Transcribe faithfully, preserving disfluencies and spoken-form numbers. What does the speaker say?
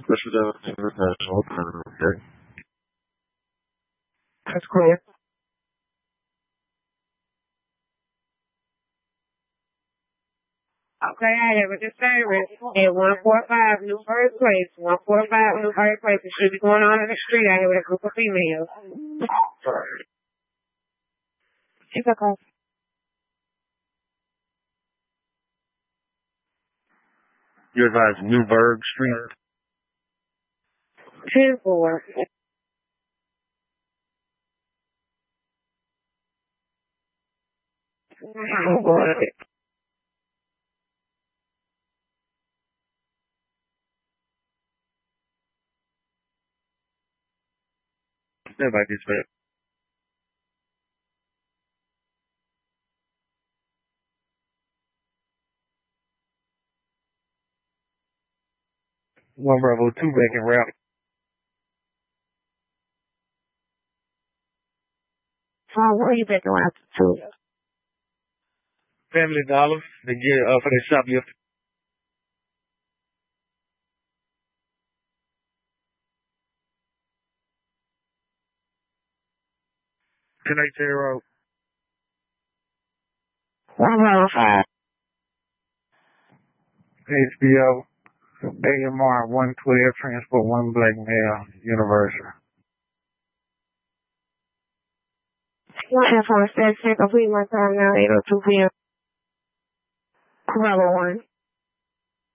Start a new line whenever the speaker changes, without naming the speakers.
This is everything with national credit, okay?
That's clear. Okay, I have a disturbance at one forty-five Newburgh Place. one forty-five Newburgh Place. It should be going on in the street. I have a group of females. Sorry. It's okay.
You advise Newburgh Street?
ten four. Oh, boy.
That might be spent. One Bravo, two back in route.
Oh, where you been going to?
Family Dollar, they get, uh, for the shoplift. ten eighteen Road.
one oh five.
H B O, A M R one twelve, transport one black male, Universal.
one four six, complete my time now, eight oh two p m Corella one.